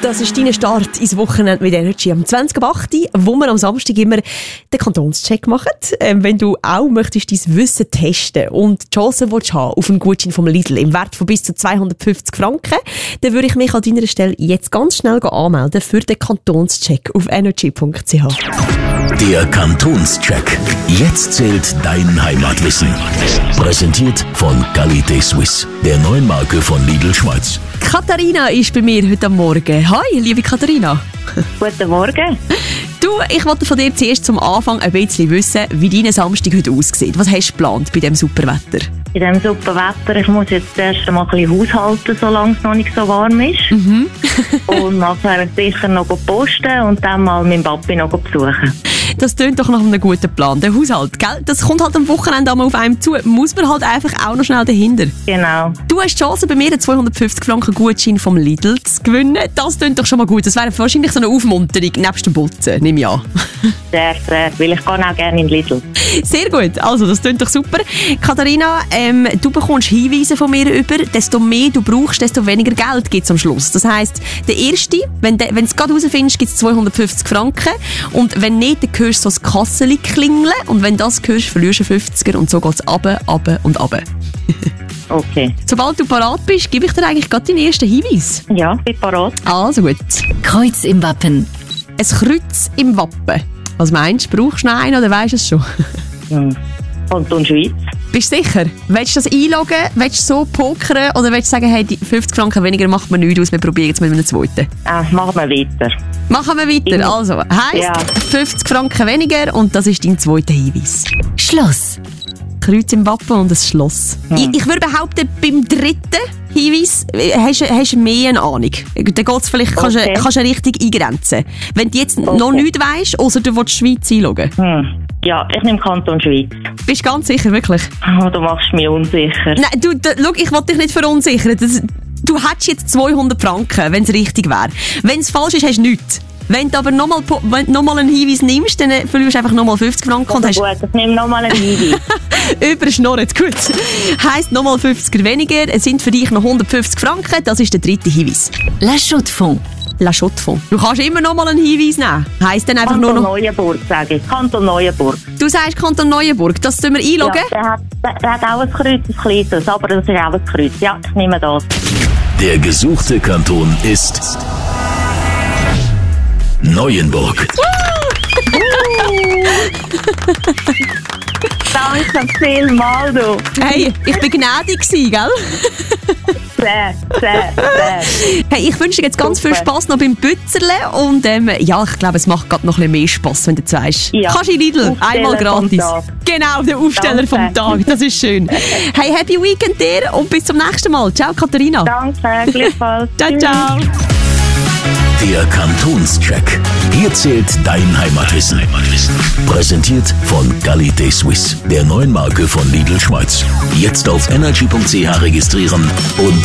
Das ist dein Start ins Wochenende mit Energy am 20.08., wo wir am Samstag immer den Kantonscheck machen. Wenn du auch möchtest dein Wissen testen und die Chance willst haben auf einen Gutschein vom Lidl im Wert von bis zu 250 Franken, dann würde ich mich an deiner Stelle jetzt ganz schnell anmelden für den Kantonscheck auf energy.ch. Der Kantonscheck. Jetzt zählt dein Heimatwissen. Präsentiert von Qualité Suisse, der neuen Marke von Lidl Schweiz. Katharina ist bei mir heute Morgen. Hi, liebe Katharina. Guten Morgen. Du, ich wollte von dir zuerst zum Anfang ein bisschen wissen, wie dein Samstag heute aussieht. Was hast du geplant bei diesem super Wetter? In diesem super Wetter, ich muss jetzt erst einmal ein bisschen haushalten, solange es noch nicht so warm ist. Und nachher sicher noch posten und dann mal meinen Papi noch besuchen. Das klingt doch nach einem guten Plan. Der Haushalt, gell? Das kommt halt am Wochenende einmal auf einem zu. Muss man halt einfach auch noch schnell dahinter. Genau. Du hast die Chance, bei mir einen 250 Franken Gutschein vom Lidl zu gewinnen. Das klingt doch schon mal gut. Das wäre wahrscheinlich so eine Aufmunterung nebst dem Putzen, nehme ich an. Sehr, weil ich gehe auch gerne in Lidl. Sehr gut, also das klingt doch super. Katharina, du bekommst Hinweise von mir über. Desto mehr du brauchst, desto weniger Geld gibt es am Schluss. Das heisst, der erste, wenn du es gerade herausfindest, gibt es 250 Franken. Und wenn nicht, dann hörst du so ein Kasseli klingeln. Und wenn du das hörst, verlierst du 50er. Und so geht es runter, runter und runter. Okay. Sobald du parat bist, gebe ich dir eigentlich gerade deinen ersten Hinweis. Ja, bin parat. Also gut. Kreuz im Wappen. Ein Kreuz im Wappen. Was meinst du? Brauchst du noch einen oder weisst du es schon? Kanton Schweiz. Bist du sicher? Willst du das einloggen? Willst du so pokern? Oder willst du sagen, hey, die 50 Franken weniger macht man nichts aus, wir probieren es mit einem zweiten? Machen wir weiter. Machen wir weiter. Also, heisst 50 Franken weniger und das ist dein zweiter Hinweis. Schloss. Kreuz im Wappen und ein Schloss. Ich würde behaupten, beim dritten Hinweis hast du mehr eine Ahnung. Dann geht's vielleicht, kannst du richtig eingrenzen. Wenn du jetzt noch nichts weisst, ausser du willst Schweiz einloggen. Ja, ich nehme Kanton Schweiz. Bist du ganz sicher, wirklich? Oh, du machst mich unsicher. Nein, schau, ich will dich nicht verunsichern. Du hättest jetzt 200 Franken, wenn es richtig wäre. Wenn es falsch ist, hast du nichts. Wenn du aber nochmal einen Hinweis nimmst, dann verlierst du einfach nochmal 50 Franken. Also gut, ich nehme nochmal einen Hinweis. Überschnorrt, gut. Heisst nochmal 50er weniger, es sind für dich noch 150 Franken, das ist der dritte Hinweis. La Chaux-de-Fonds. La Chaux-de-Fonds. Du kannst immer nochmal einen Hinweis nehmen. Heisst dann einfach Kanton nur noch... Neuenburg, sage ich. Kanton Neuenburg. Du sagst Kanton Neuenburg, das tun wir einloggen? Ja, der hat auch ein Kreuz, ein kleines, aber das ist auch ein Kreuz. Ja, ich nehme das. Der gesuchte Kanton ist Neuenburg. Danke vielmals, du. Hey, ich war gnädig, gell? Sehr. Hey, ich wünsche dir jetzt ganz viel Spass noch beim Bützerle und ja, ich glaube, es macht gerade noch ein bisschen mehr Spass, wenn du sagst. Ja. Kannst du in Lidl, einmal gratis. Genau, der Aufsteller vom Tag, das ist schön. Hey, happy Weekend dir und bis zum nächsten Mal. Ciao, Katharina. Danke, gleichfalls. Ciao. Der Kantonscheck. Hier zählt dein Heimatwissen. Präsentiert von Qualité Suisse, der neuen Marke von Lidl Schweiz. Jetzt auf energy.ch registrieren und